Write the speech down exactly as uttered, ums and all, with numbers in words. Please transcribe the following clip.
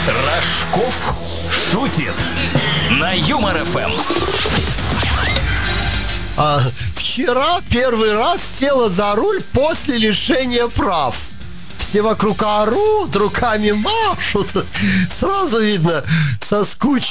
Рожков шутит на Юмор эф эм. А, вчера первый раз села за руль после лишения прав. Все вокруг орут, руками машут. Сразу видно, соскучились.